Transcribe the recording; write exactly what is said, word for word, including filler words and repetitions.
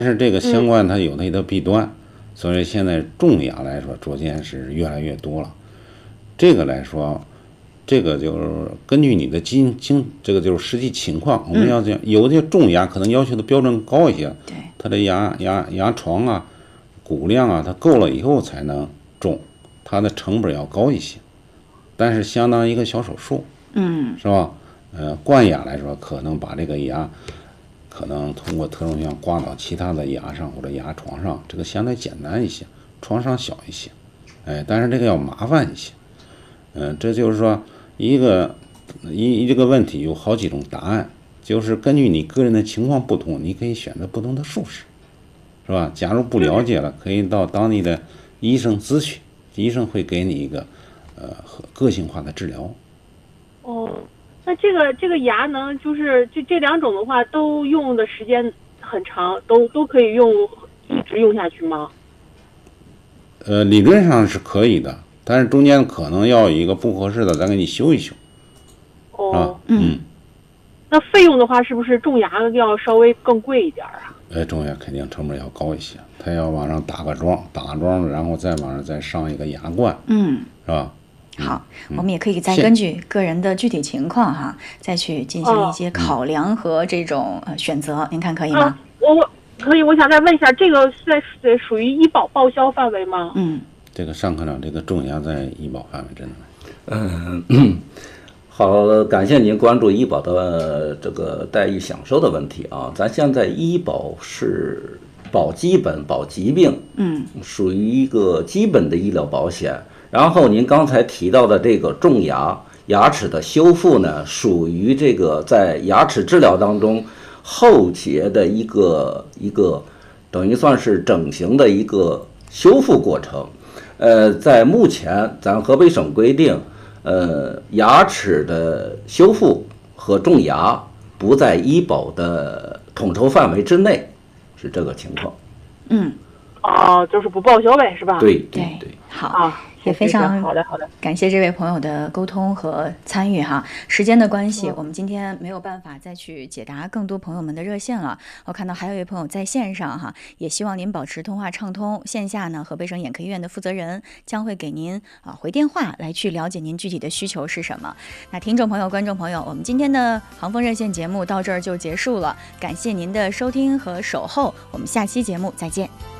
但是这个相关它有它的弊端，嗯、所以现在种牙来说，逐渐是越来越多了。这个来说，这个就是根据你的经经这个就是实际情况，我们要讲、嗯、有的种牙可能要求的标准高一些， 对， 它的牙牙牙床啊、骨量啊，它够了以后才能种，它的成本要高一些，但是相当于一个小手术， 嗯， 是吧？呃，冠牙来说，可能把这个牙。可能通过特种项挂到其他的牙上或者牙床上，这个相对简单一些，创伤小一些，哎，但是这个要麻烦一些，嗯、呃，这就是说一个一这个问题有好几种答案，就是根据你个人的情况不同，你可以选择不同的术式，是吧？假如不了解了，可以到当地的医生咨询，医生会给你一个呃个性化的治疗。 哦。那这个这个牙能就是这这两种的话，都用的时间很长，都都可以用一直用下去吗？ 呃，理论上是可以的，但是中间可能要有一个不合适的，咱给你修一修。 哦， 啊，嗯。 那费用的话，是不是种牙要稍微更贵一点啊？ 呃，种牙肯定成本要高一些，他要往上打个桩，打桩，然后再往上再上一个牙冠， 嗯， 是吧？ 好，嗯、我们也可以再根据个人的具体情况哈，再去进行一些考量和这种呃选择，您看可以吗？ 啊、我我可以，我想再问一下，这个在属于医保报销范围吗？ 嗯， 这个上科长，这个种牙在医保范围之内。 嗯，好，感谢您关注医保的这个待遇享受的问题啊。咱现在医保是保基本、保疾病， 嗯， 属于一个基本的医疗保险。然后您刚才提到的这个种牙、牙齿的修复呢，属于这个在牙齿治疗当中后节的一个一个，等于算是整形的一个修复过程。呃，在目前咱河北省规定，呃，牙齿的修复和种牙不在医保的统筹范围之内，是这个情况。 嗯， 哦，就是不报销呗，是吧？ 对对对， 好。 啊， 也非常好的好的， 感谢这位朋友的沟通和参与哈。时间的关系，嗯、我们今天没有办法再去解答更多朋友们的热线了。我看到还有一位朋友在线上哈，也希望您保持通话畅通。线下呢，河北省眼科医院的负责人将会给您啊回电话来去了解您具体的需求是什么。那听众朋友、观众朋友，我们今天的航风热线节目到这儿就结束了，感谢您的收听和守候，我们下期节目再见。